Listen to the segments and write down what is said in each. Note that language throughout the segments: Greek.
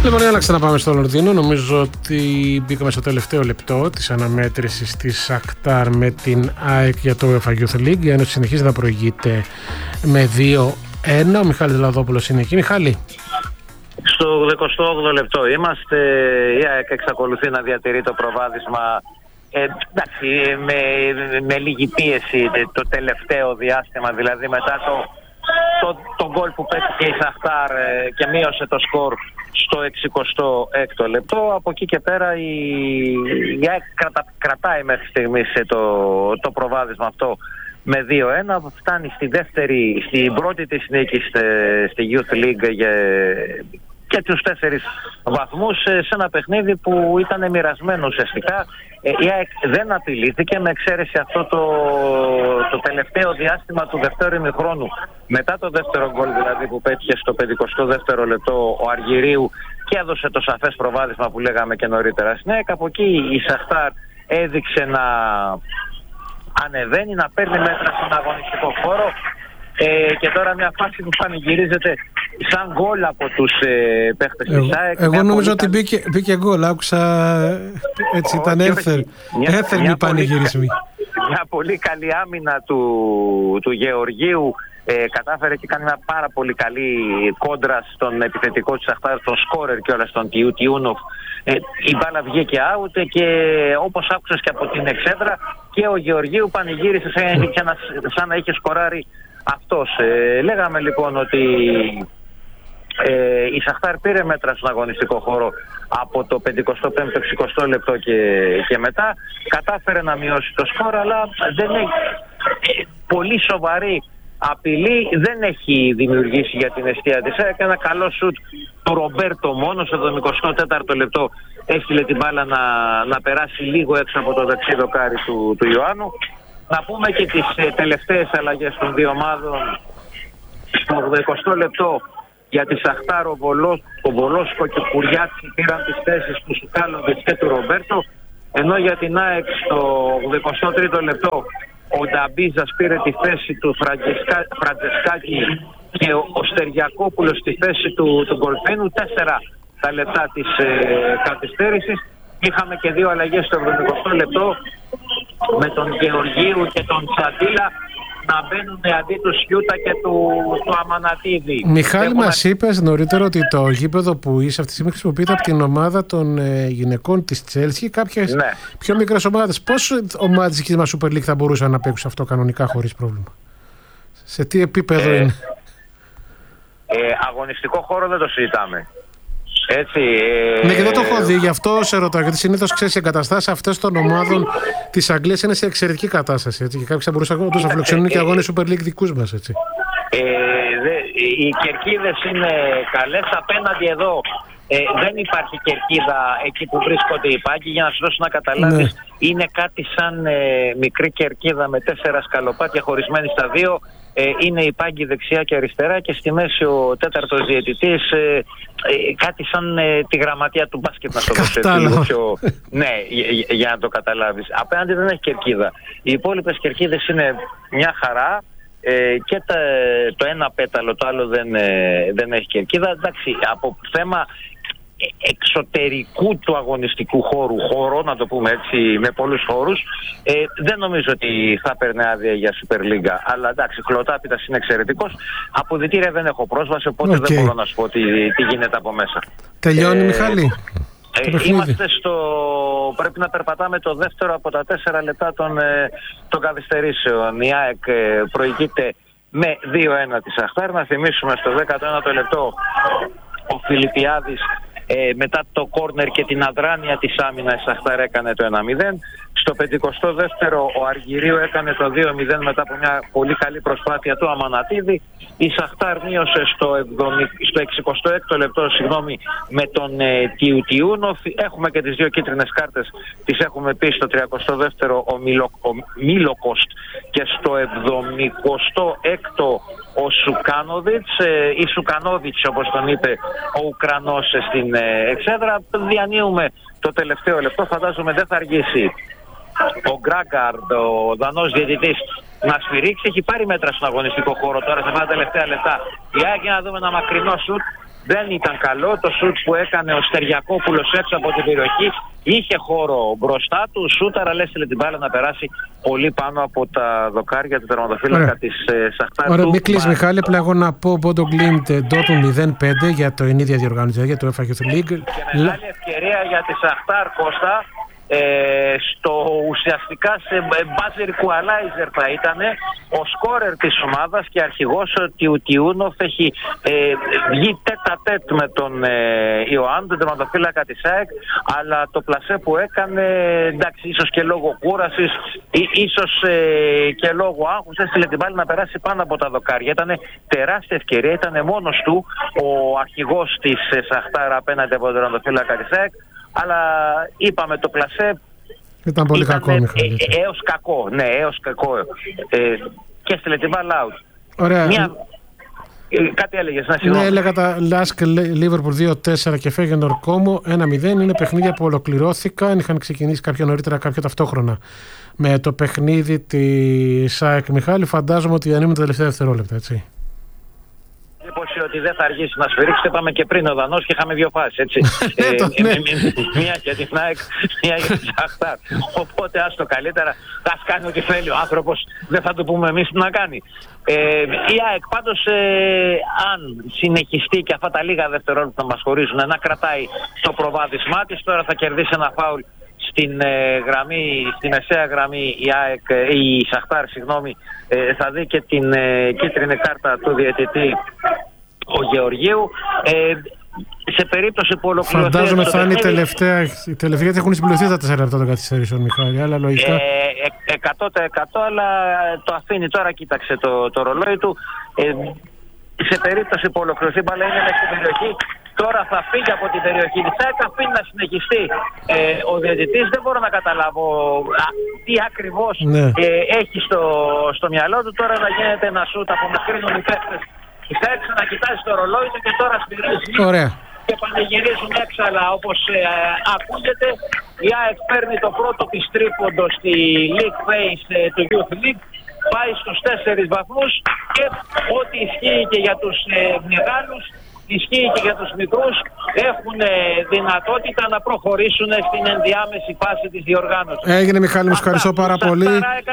Λοιπόν, άλλαξε να πάμε στο Λονδίνο. Νομίζω ότι μπήκαμε στο τελευταίο λεπτό της αναμέτρησης της Σαχτάρ με την ΑΕΚ για το UEFA Youth League. Η Ένωση συνεχίζει να προηγείται με 2-1. Ο Μιχάλης Λαδόπουλος είναι εκεί. Μιχάλη. Στο 28ο λεπτό είμαστε. Η ΑΕΚ εξακολουθεί να διατηρεί το προβάδισμα. Εντάξει, με λίγη πίεση το τελευταίο διάστημα, δηλαδή μετά το γκολ που πέτυχε η Σαχτάρ και μείωσε το σκορ στο 66ο λεπτό. Από εκεί και πέρα η ΑΕΚ κρατάει μέχρι στιγμής το προβάδισμα αυτό με 2-1. Φτάνει στην πρώτη της νίκη στη Youth League και τους 4 βαθμούς σε ένα παιχνίδι που ήταν μοιρασμένο ουσιαστικά. Η ΑΕΚ δεν απειλήθηκε με εξαίρεση αυτό το τελευταίο διάστημα του δευτέρου ημιχρόνου. Μετά το δεύτερο γκολ δηλαδή που πέτυχε στο 52ο λεπτό ο Αργυρίου και έδωσε το σαφές προβάδισμα που λέγαμε και νωρίτερα στην ΑΕΚ. Από εκεί η Σαχτάρ έδειξε να ανεβαίνει, να παίρνει μέτρα στον αγωνιστικό χώρο. Και τώρα μια φάση που πανηγυρίζεται σαν γκολ από τους παίχτες της ΑΕΚ. Εγώ νομίζω ότι μπήκε γκολ, άκουσα έτσι, ήταν έφερνη πανηγυρισμοί. Μια πολύ καλή άμυνα του Γεωργίου, κατάφερε και κάνει μια πάρα πολύ καλή κόντρα στον επιθετικό της Σαχτάρ, τον σκόρερ και όλα στον Τιούνοφ. Η μπάλα βγήκε out και όπως άκουσες και από την εξέδρα και ο Γεωργίου πανηγύρισε σαν να είχε σκοράρει αυτός. Λέγαμε λοιπόν ότι η Σαχτάρ πήρε μέτρα στον αγωνιστικό χώρο από το 55ο-60ο λεπτό και μετά. Κατάφερε να μειώσει το σκορ, αλλά δεν έχει πολύ σοβαρή απειλή, δεν έχει δημιουργήσει για την εστία της. Έκανε ένα καλό σουτ του Ρομπέρτο μόνο στο 74ο λεπτό. Έστειλε την μπάλα να περάσει λίγο έξω από το δεξί δοκάρι του Ιωάννου. Να πούμε και τις τελευταίες αλλαγές των δύο ομάδων. Στο 80ο λεπτό για τη Σαχτάρ ο Βολόσκο και ο Κουριάτσι πήραν τις θέσεις του Σουκάλοβιτς και του Ρομπέρτο, ενώ για την ΑΕΚ στο 83ο λεπτό ο Νταμπίζας πήρε τη θέση του Φραντζεσκάκη και ο Στεριακόπουλος στη θέση του Γκολφένου. 4 τα λεπτά της καθυστέρησης. Είχαμε και 2 αλλαγές στο 70ο λεπτό με τον Γεωργίου και τον Τσαντίλα να μπαίνουν αντί του Σιούτα και του Αμανατίδη. Μιχάλη, μας είπες νωρίτερα ότι το γήπεδο που είσαι αυτή τη στιγμή χρησιμοποιείται από την ομάδα των γυναικών της Τσέλσι και κάποιες πιο μικρές ομάδες. Πώς ομάδες της δικής μας Super League θα μπορούσαν να παίξουν αυτό κανονικά χωρίς πρόβλημα? Σε τι επίπεδο είναι? Αγωνιστικό χώρο δεν το συζητάμε. Έτσι, ναι, και δεν το έχω δει, γι' αυτό σε ρωτάω. Γιατί συνήθως ξέρεις, οι εγκαταστάσεις αυτές των ομάδων της Αγγλίας είναι σε εξαιρετική κατάσταση. Έτσι, και κάποιοι θα μπορούσαν να φιλοξενούν και αγώνες Super League δικούς μας. Έτσι. Οι κερκίδες είναι καλές. Απέναντι εδώ δεν υπάρχει κερκίδα εκεί που βρίσκονται οι πάγκοι. Για να σου δώσω να καταλάβεις, είναι κάτι σαν μικρή κερκίδα με 4 σκαλοπάτια χωρισμένη στα 2. Είναι η πάγκη δεξιά και αριστερά και στη μέση ο τέταρτος διαιτητής, κάτι σαν τη γραμματεία του μπάσκετ, να το δώσω πιο... Ναι, για να το καταλάβεις. Απέναντι δεν έχει κερκίδα. Οι υπόλοιπες κερκίδες είναι μια χαρά και το ένα πέταλο, το άλλο δεν έχει κερκίδα. Εντάξει, από θέμα εξωτερικού του αγωνιστικού χώρο, να το πούμε έτσι, με πολλούς χώρους, δεν νομίζω ότι θα παίρνει άδεια για Super League. Αλλά εντάξει, χλωτάπιτας είναι εξαιρετικός. Από δυτήρια δεν έχω πρόσβαση, οπότε δεν μπορώ να σου πω τι γίνεται από μέσα. Τελειώνει, Μιχάλη. Είμαστε πρέπει να περπατάμε το δεύτερο από τα 4 λεπτά των καθυστερήσεων. Η ΑΕΚ προηγείται με 2-1 τη Σαχτάρ. Να θυμίσουμε στο 19ο λεπτό ο Φιλιππιάδης μετά το κόρνερ και την αδράνεια της άμυνας η Σαχτάρ έκανε το 1-0. Στο 52ο ο Αργυρίου έκανε το 2-0 μετά από μια πολύ καλή προσπάθεια του Αμανατίδη. Η Σαχτάρ μείωσε στο 66ο λεπτό με τον Τιούνοφ. Έχουμε και τις 2 κίτρινες κάρτες, τις έχουμε πει. Στο 32ο ο Μίλοκοστ και στο 76ο ο Σουκάνοβιτς ή Σουκανόβιτς όπως τον είπε ο Ουκρανός στην εξέδρα. Διανύουμε το τελευταίο λεπτό, φαντάζομαι δεν θα αργήσει ο Γκράγκαρντ, ο Δανός διαιτητής, να σφυρίξει. Έχει πάρει μέτρα στον αγωνιστικό χώρο τώρα σε αυτά τα τελευταία λεπτά. Για να δούμε ένα μακρινό σουτ δεν ήταν καλό. Το σουτ που έκανε ο Στεριακόπουλος έξω από την περιοχή είχε χώρο μπροστά του. Σούταρα, έστειλε την μπάλα να περάσει πολύ πάνω από τα δοκάρια του τερματοφύλακα της Σαχτάρ. Ωραία, μην κλείσει, Μιχάλη. Απλά εγώ να πω Bodo Glimt Dortmund 0-5 για το ίδια διοργάνωση, για το UEFA Youth League. Και μεγάλη ευκαιρία για τη Σαχτάρ, Κώστα. Στο ουσιαστικά σε buzzer equalizer θα ήταν ο σκόρερ της ομάδας και αρχηγός ο Τιούνοφ έχει βγει τέτα-τέτ με τον Ιωάννη, τον τερματοφύλακα της ΑΕΚ, αλλά το πλασέ που έκανε, εντάξει, ίσως και λόγω κούρασης, ίσως και λόγω άγχους, έστειλε την μπάλα να περάσει πάνω από τα δοκάρια. Ήταν τεράστια ευκαιρία, ήταν μόνος του ο αρχηγός της Σαχτάρ απέναντι από τον τερματοφύλακα της ΑΕΚ. Αλλά είπαμε, το πλασέ ήταν πολύ κακό, Μιχάλη. Έως κακό, ναι, έως κακό. Και έστειλε την μπάλα out. Ωραία. Κάτι έλεγες, να συγγνώμη. Ναι, έλεγα τα Λάσκ Λίβερπουλ 2-4 και Φέγενορ Κόμο 1-0. Είναι παιχνίδια που ολοκληρώθηκαν. Είχαν ξεκινήσει κάποια νωρίτερα, κάποια ταυτόχρονα με το παιχνίδι της ΑΕΚ. Μιχάλη, φαντάζομαι ότι ανήμουν τα τελευταία δευτερόλεπτα, έτσι. Ότι δεν θα αργήσει να σφυρίξει. Το είπαμε και πριν ο Δανός και είχαμε δύο φάσεις, έτσι. Μία για την ΑΕΚ, μία για την Σαχτάρ. Οπότε άστο καλύτερα, ας κάνει ό,τι θέλει ο άνθρωπος, δεν θα του πούμε εμείς τι να κάνει. Η ΑΕΚ πάντως, αν συνεχιστεί και αυτά τα λίγα δευτερόλεπτα που μας χωρίζουν, να κρατάει το προβάδισμά της, τώρα θα κερδίσει ένα φάουλ στην γραμμή, στη μεσαία γραμμή η Σαχτάρ, θα δει και την κίτρινη κάρτα του διαιτητή ο Γεωργίου. Σε περίπτωση που ολοκληρωθεί. Φαντάζομαι θα είναι η τελευταία, γιατί έχουν συμπληρωθεί τα 4 λεπτά των καθυστερήσεων, Μιχάλη, αλλά λογικά. 100%, αλλά το αφήνει τώρα, κοίταξε το ρολόι του. Σε περίπτωση που ολοκληρωθεί, μπαλά είναι μέσα στην περιοχή. Τώρα θα φύγει από την περιοχή της ΑΕΚ, αφήνει να συνεχιστεί ο διαιτητής. Δεν μπορώ να καταλάβω τι ακριβώς έχει στο μυαλό του. Τώρα να γίνεται ένα σούτ, απομακρύνουν οι παίκτες. Η ΑΕΚ ξανακοιτάζει το ρολόι του και τώρα σφυρίζει. Ωραία. Και πανηγυρίζουν έξαλα, όπως ακούγεται. Η ΑΕΚ παίρνει το πρώτο της τρίποντο στη League Phase του Youth League. Πάει στους 4 βαθμούς και ό,τι ισχύει και για τους μεγάλους, ισχύει και για τους μικρούς, έχουν δυνατότητα να προχωρήσουν στην ενδιάμεση φάση της διοργάνωσης. Έγινε, Μιχάλη, μου ευχαριστώ πάρα πολύ.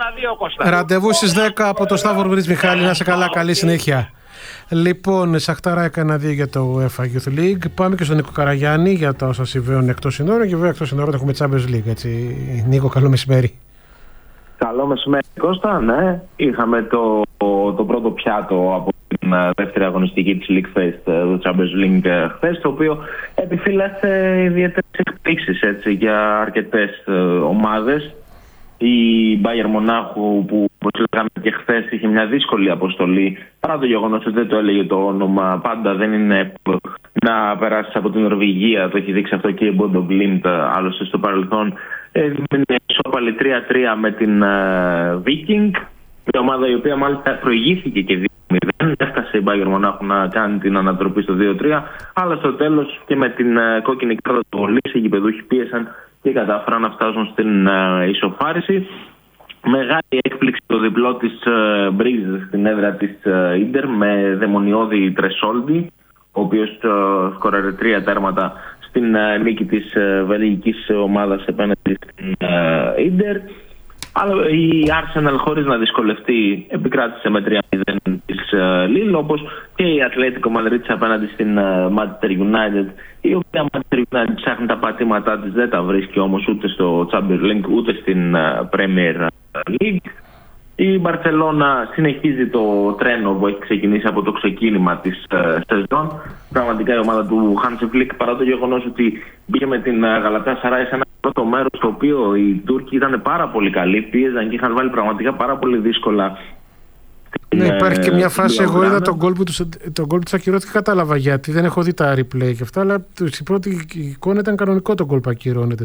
Ραντεβού στις 10 από το Σταύρο Μπριτζ, Μιχάλη, να είσαι καλά, καλή συνέχεια. Λοιπόν, Σαχτάρα έκανα 2 για το UEFA Youth League. Πάμε και στον Νίκο Καραγιάννη για τα όσα συμβαίνουν εκτός συνόρων. Και βέβαια εκτός συνόρων έχουμε Champions League. Έτσι. Νίκο, καλό μεσημέρι. Καλό μεσημέρι, Κώστα. Ναι, είχαμε το πρώτο πιάτο από την δεύτερη αγωνιστική της League Fest, το Champions League χθες, το οποίο επιφύλασε ιδιαίτερες εκπλήξεις για αρκετές ομάδες. Η Μπάγερ Μονάχου, που όπως λέγαμε και χθες είχε μια δύσκολη αποστολή, παρά το γεγονός ότι δεν το έλεγε το όνομα, πάντα δεν είναι εύκολο να περάσει από την Νορβηγία. Το έχει δείξει αυτό και η Bodo Glimt, άλλωστε στο παρελθόν. Είναι ισόπαλη 3-3 με την Viking, μια ομάδα η οποία μάλιστα προηγήθηκε και 2-0. Έφτασε η Μπάγερ Μονάχου να κάνει την ανατροπή στο 2-3, αλλά στο τέλος και με την κόκκινη κάρτα του Βολής οι γηπεδούχοι πίεσαν και κατάφεραν να φτάσουν στην ισοφάριση. Μεγάλη έκπληξη το διπλό της Μπρίζ στην έδρα της Ίντερ με δαιμονιώδη Τρεσόλντι, ο οποίος σκοράρε 3 τέρματα στην νίκη της βελγικής ομάδας απέναντι στην Ίντερ. Αλλά η Arsenal, χωρίς να δυσκολευτεί, επικράτησε με 3-0 της Λίλ, όπως και η Ατλέτικο Μαδρίτης απέναντι στην Manchester United, η οποία Manchester United ψάχνει τα πατήματά της, δεν τα βρίσκει όμως ούτε στο Champions League ούτε στην Premier League. Η Μπαρσελόνα συνεχίζει το τρένο που έχει ξεκινήσει από το ξεκίνημα της σεζόν. Πραγματικά η ομάδα του Hansi Flick, παρά το γεγονός ότι μπήκε με την Γαλατάσαράι σε ένα πρώτο μέρος στο οποίο οι Τούρκοι ήταν πάρα πολύ καλοί, πίεζαν και είχαν βάλει πραγματικά πάρα πολύ δύσκολα. Ναι, υπάρχει και μια φάση. Εγώ είδα τον γκολ που του ακυρώθηκε, κατάλαβα γιατί. Δεν έχω δει τα replay και αυτά, αλλά στην πρώτη εικόνα ήταν κανονικό το γκολ που ακυρώνεται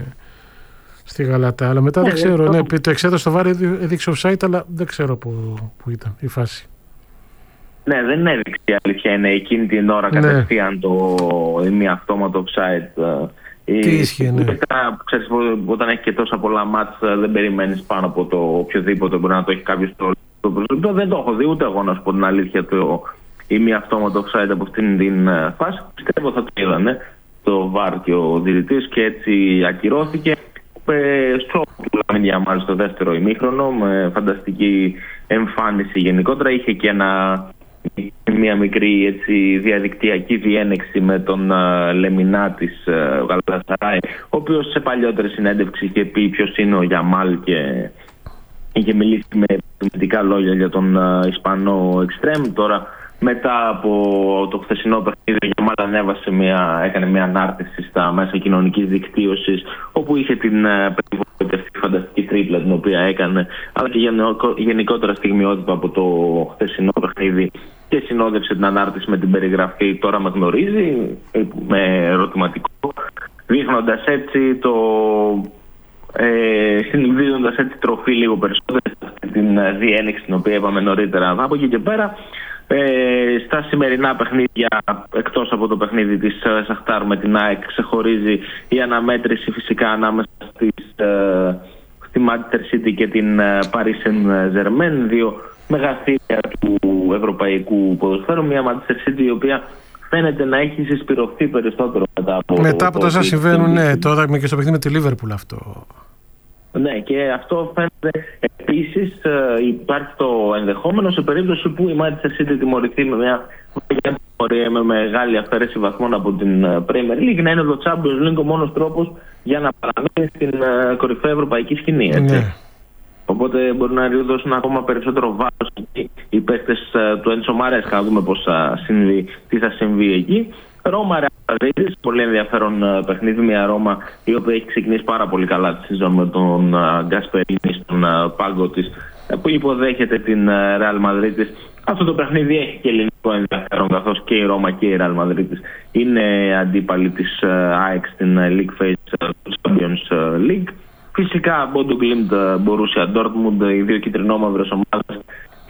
στη Γαλατά. Αλλά μετά δεν ξέρω. Ναι, το εξέδωσε στο βάρη, έδειξε offside, αλλά δεν ξέρω που ήταν η φάση. Ναι, δεν έδειξε, η αλήθεια είναι, εκείνη την ώρα κατευθείαν το ημιαυτόματο offside. Τι ίσχυε, ναι. Ξέρεις, όταν έχει και τόσα πολλά μάτς, δεν περιμένεις πάνω από το οποιοδήποτε μπορεί να το έχει κάποιος το προσωπικό. Δεν το έχω δει ούτε εγώ, να σου πω την αλήθεια, ή μη αυτόματο offside από αυτήν την φάση. Πιστεύω θα το είδανε το VAR και ο διαιτητής και έτσι ακυρώθηκε. Στο του Λαμίν Γιαμάλ στο δεύτερο ημίχρονο με φανταστική εμφάνιση γενικότερα. Είχε και μια μικρή έτσι, διαδικτυακή διένεξη με τον Λεμινά της Γαλατασαράι, ο οποίος σε παλιότερη συνέντευξη είχε πει ποιος είναι ο Γιαμάλ και είχε μιλήσει με επιμετικά λόγια για τον Ισπανό εξτρέμ. Τώρα μετά από το χθεσινό παιχνίδι, ο Γιαμάλ έκανε μια ανάρτηση στα μέσα κοινωνικής δικτύωσης, όπου είχε την περιβόητη φανταστική τρίπλα την οποία έκανε, αλλά και γενικότερα στιγμιότυπα από το χθεσινό παιχνίδι, και συνόδευσε την ανάρτηση με την περιγραφή «Τώρα με γνωρίζει», με ερωτηματικό, δείχνοντας έτσι συνδύοντας έτσι τροφή λίγο περισσότερο την διένεξη την οποία είπαμε νωρίτερα. Από εκεί και πέρα, στα σημερινά παιχνίδια, εκτός από το παιχνίδι της Σαχτάρ με την ΑΕΚ, ξεχωρίζει η αναμέτρηση φυσικά ανάμεσα στη Manchester City και την Paris Saint-Germain, δύο μεγαθύρια του ευρωπαϊκού ποδοσφαίρου. Μια Manchester City η οποία φαίνεται να έχει συσπυρωθεί περισσότερο μετά από τόσα συμβαίνουν. Ναι, τώρα και στο παιχνίδι με τη Liverpool αυτό. Ναι, και αυτό φαίνεται. Επίσης υπάρχει το ενδεχόμενο σε περίπτωση που η Manchester City τιμωρηθεί με μια πορεία με μεγάλη αφαίρεση βαθμών από την Premier League, να είναι το Champions League ο μόνος τρόπος για να παραμείνει στην κορυφαία ευρωπαϊκή σκηνή. Έτσι. Ναι. Οπότε μπορεί να δώσουν ακόμα περισσότερο βάρος εκεί οι παίκτες του Έντσο Μαρέσκα, να δούμε τι θα συμβεί εκεί. Ρώμα Ρεάλ Μαδρίτης, πολύ ενδιαφέρον παιχνίδι. Μια Ρώμα η οποία έχει ξεκινήσει πάρα πολύ καλά τη σεζόν με τον Γκασπερίνη στον πάγκο της, που υποδέχεται την Ρεάλ Μαδρίτης. Αυτό το παιχνίδι έχει και ελληνικό ενδιαφέρον, καθώς και η Ρώμα και η Ρεάλ Μαδρίτης είναι αντίπαλοι της ΑΕΚ στην League Phase του Champions League. Φυσικά Bodo Glimt, Borussia Dortmund, οι δύο κυτρινόμαυρες ομάδες,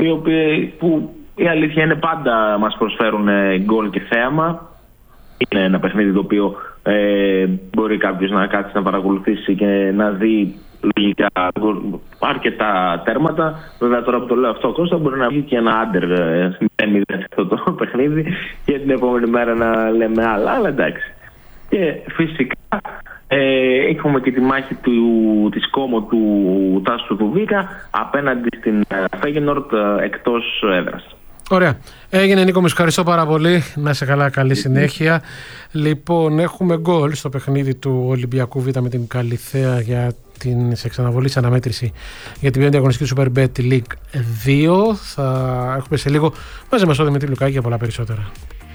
που η αλήθεια είναι πάντα μας προσφέρουν γκολ και θέαμα. Είναι ένα παιχνίδι το οποίο μπορεί κάποιος να κάτσει να παρακολουθήσει και να δει λογικά αρκετά τέρματα. Βέβαια τώρα που το λέω αυτό, Κώστα, μπορεί να βγει και ένα άντερ με αυτό το παιχνίδι και την επόμενη μέρα να λέμε άλλα, αλλά εντάξει. Και φυσικά έχουμε και τη μάχη της Κόμο του Τάσου Δουβίκα απέναντι στην Φέγενορντ εκτός έδρας. Ωραία. Έγινε, Νίκο, με ευχαριστώ πάρα πολύ. Να είσαι καλά, καλή συνέχεια. Λοιπόν, έχουμε γκολ στο παιχνίδι του Ολυμπιακού Β με την Καλιθέα για την σε εξαναβολή σε αναμέτρηση για την πέμπτη αγωνιστική Superbet League 2. Θα έχουμε σε λίγο μαζί μας ο Δημήτρη Λουκάκη για πολλά περισσότερα.